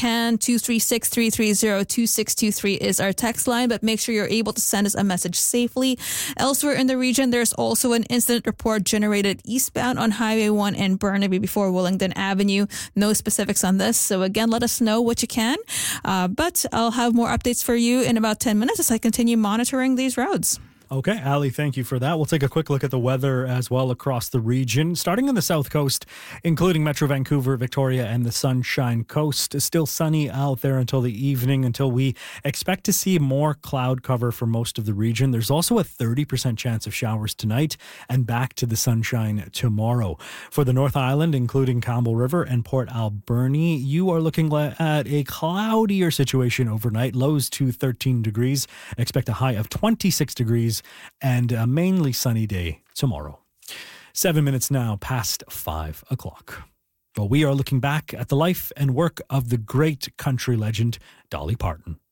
can. 236-330-2623 is our text line, but make sure you're able to send us a message safely. Elsewhere in the region, there's also an incident report generated eastbound on Highway 1 in Burnaby before Willingdon Avenue. No specifics on this. So again, let us know what you can. But I'll have more updates for you in about 10 minutes as I continue monitoring these roads. Okay, Ali, thank you for that. We'll take a quick look at the weather as well across the region. Starting on the south coast, including Metro Vancouver, Victoria, and the Sunshine Coast. Still sunny out there until the evening, until we expect to see more cloud cover for most of the region. There's also a 30% chance of showers tonight and back to the sunshine tomorrow. For the North Island, including Campbell River and Port Alberni, you are looking at a cloudier situation overnight. Lows to 13 degrees. Expect a high of 26 degrees. And a mainly sunny day tomorrow. 7 minutes now past 5 o'clock. Well, we are looking back at the life and work of the great country legend, Dolly Parton.